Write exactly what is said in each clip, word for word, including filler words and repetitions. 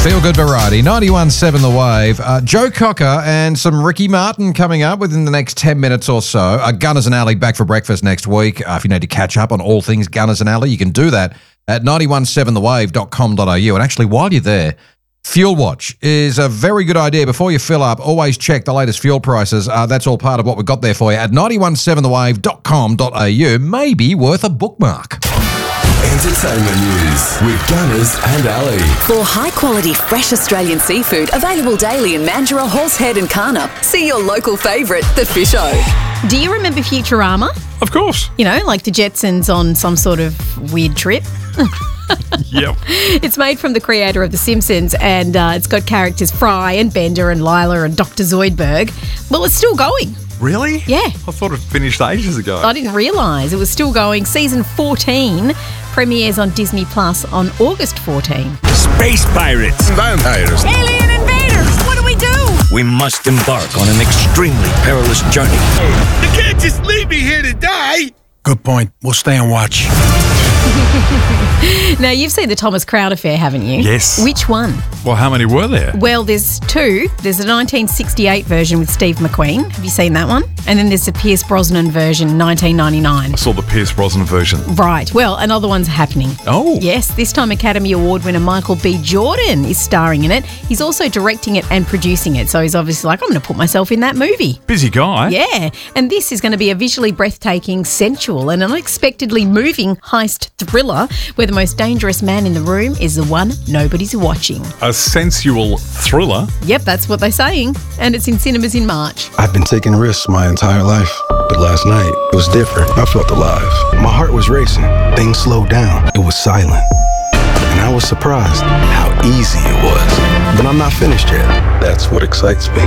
Feel good variety. ninety-one point seven The Wave. Uh, Joe Cocker and some Ricky Martin coming up within the next ten minutes or so. Uh, Gunners and Alley back for breakfast next week. Uh, if you need to catch up on all things Gunners and Alley, you can do that at nine one seven the wave dot com dot a u. And actually, while you're there, Fuel Watch is a very good idea. Before you fill up, always check the latest fuel prices. Uh, that's all part of what we've got there for you at nine one seven the wave dot com dot a u. Maybe worth a bookmark. Entertainment news with Gunners and Alley. For high-quality, fresh Australian seafood available daily in Mandurah, Horsehead and Karnup, see your local favourite, The Fish O. Do you remember Futurama? Of course. You know, like the Jetsons on some sort of weird trip. Yep. It's made from the creator of The Simpsons, and uh, it's got characters Fry and Bender and Lila and Doctor Zoidberg. Well, it's still going. Really? Yeah. I thought it finished ages ago. I didn't realise it was still going. Season fourteen premieres on Disney Plus on August fourteenth. Space pirates. Vampires. Alien invaders! What do we do? We must embark on an extremely perilous journey. You can't just leave me here to die. Good point. We'll stay on watch. Now, you've seen the Thomas Crown Affair, haven't you? Yes. Which one? Well, how many were there? Well, there's two. There's a nineteen sixty-eight version with Steve McQueen. Have you seen that one? And then there's the Pierce Brosnan version, nineteen ninety-nine. I saw the Pierce Brosnan version. Right. Well, another one's happening. Oh. Yes, this time Academy Award winner Michael B. Jordan is starring in it. He's also directing it and producing it. So he's obviously like, I'm going to put myself in that movie. Busy guy. Yeah. And this is going to be a visually breathtaking, sensual and unexpectedly moving heist thriller where the most dangerous man in the room is the one nobody's watching. A sensual thriller. Yep, that's what they're saying. And it's in cinemas in March. I've been taking risks my entire life, but last night it was different. I felt alive. My heart was racing. Things slowed down. It was silent. And I was surprised how easy it was. But I'm not finished yet. That's what excites me.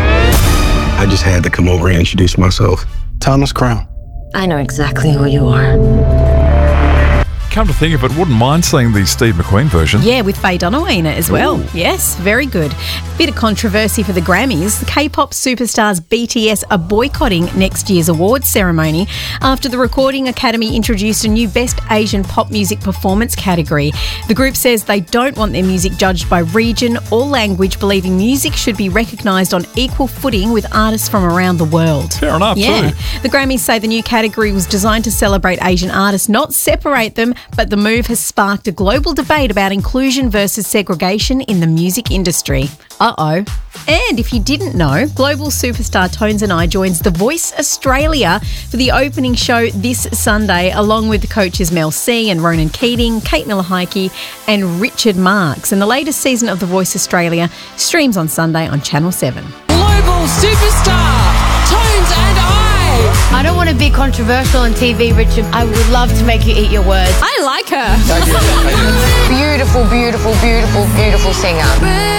I just had to come over and introduce myself. Thomas Crown. I know exactly who you are. Come to think of it, wouldn't mind seeing the Steve McQueen version. Yeah, with Faye Dunaway in it as well. Ooh. Yes, very good. Bit of controversy for the Grammys. The K-pop superstars B T S are boycotting next year's awards ceremony after the Recording Academy introduced a new Best Asian Pop Music Performance category. The group says they don't want their music judged by region or language, believing music should be recognised on equal footing with artists from around the world. Fair enough, yeah. too. The Grammys say the new category was designed to celebrate Asian artists, not separate them, but the move has sparked a global debate about inclusion versus segregation in the music industry. Uh-oh. And if you didn't know, global superstar Tones and I joins The Voice Australia for the opening show this Sunday, along with the coaches Mel C and Ronan Keating, Kate Miller-Heidke and Richard Marks. And the latest season of The Voice Australia streams on Sunday on Channel seven. Global superstar Tones and I. I don't want to be controversial on T V, Richard. I would love to make you eat your words. I like her. Beautiful, beautiful, beautiful, beautiful singer.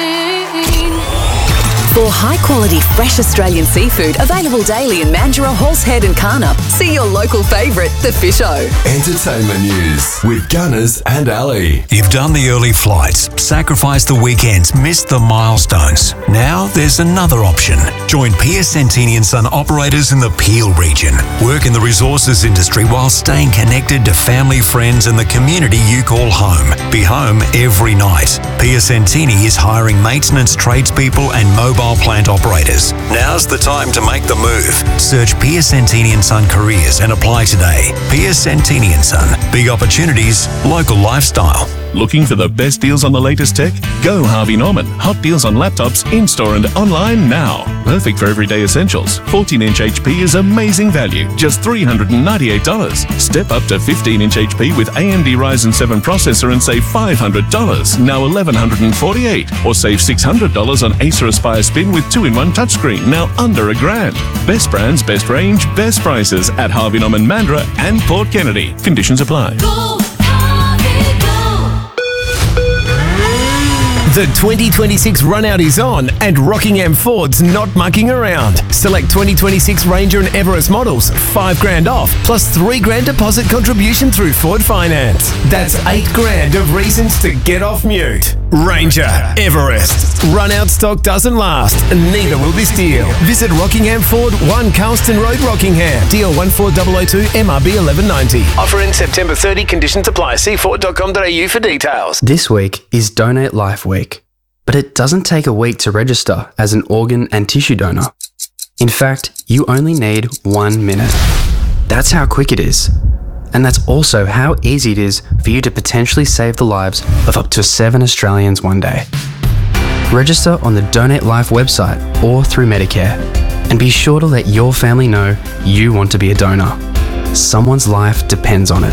For high-quality, fresh Australian seafood available daily in Mandurah, Horsehead and Karnup, see your local favourite, The Fish O. Entertainment news with Gunners and Alley. You've done the early flights, sacrificed the weekends, missed the milestones. Now there's another option. Join Pierce Santini and Son operators in the Peel region. Work in the resources industry while staying connected to family, friends and the community you call home. Be home every night. Pierce Santini is hiring maintenance tradespeople and mobile plant operators. Now's the time to make the move. Search Pierce Santini and Son Careers and apply today. Pierce Santini and Son. Big opportunities, local lifestyle. Looking for the best deals on the latest tech? Go Harvey Norman. Hot deals on laptops in-store and online now. Perfect for everyday essentials. fourteen inch H P is amazing value. Just three hundred ninety-eight dollars. Step up to fifteen inch H P with A M D Ryzen seven processor and save five hundred dollars. Now eleven forty-eight dollars. Or save six hundred dollars on Acer Aspire Spin with two in one touchscreen. Now under a grand. Best brands, best range, best prices at Harvey Norman Mandurah and Port Kennedy. Conditions apply. Go. The twenty twenty-six run-out is on and Rockingham Ford's not mucking around. Select twenty twenty-six Ranger and Everest models, five grand off, plus three grand deposit contribution through Ford Finance. That's eight grand of reasons to get off mute. Ranger, Everest. Run-out stock doesn't last, and neither will this deal. Visit Rockingham Ford, one Carlston Road, Rockingham. D L one four zero zero two, M R B eleven ninety. Offer in September thirtieth. Conditions apply. See ford dot com dot a u for details. This week is Donate Life Week. But it doesn't take a week to register as an organ and tissue donor. In fact, you only need one minute. That's how quick it is. And that's also how easy it is for you to potentially save the lives of up to seven Australians one day. Register on the Donate Life website or through Medicare. And be sure to let your family know you want to be a donor. Someone's life depends on it.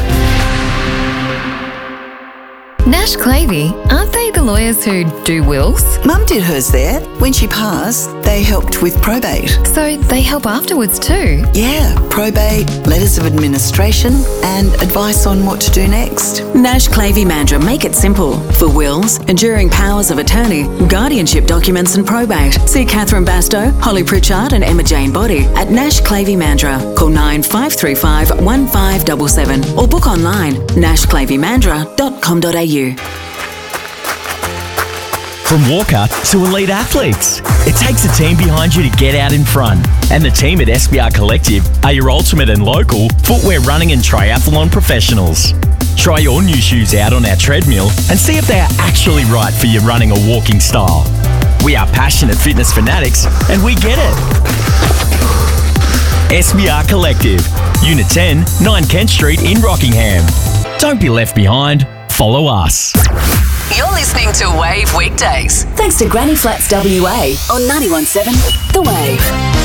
Nash Clavey, aren't they the lawyers who do wills? Mum did hers there. When she passed, they helped with probate. So they help afterwards too? Yeah, probate, letters of administration, and advice on what to do next. Nash Clavey Mandurah make it simple. For wills, enduring powers of attorney, guardianship documents and probate. See Catherine Bastow, Holly Pritchard and Emma Jane Body at Nash Clavey Mandurah. Call nine five three five, one five seven seven or book online nash clavey mandurah dot com dot a u. From Walker to elite athletes, it takes a team behind you to get out in front. And the team at S B R Collective are your ultimate and local footwear running and triathlon professionals. Try your new shoes out on our treadmill and see if they are actually right for your running or walking style. We are passionate fitness fanatics and we get it. S B R Collective, Unit ten, nine Kent Street in Rockingham. Don't be left behind. Follow us. You're listening to Wave Weekdays. Thanks to Granny Flats W A on ninety-one point seven The Wave.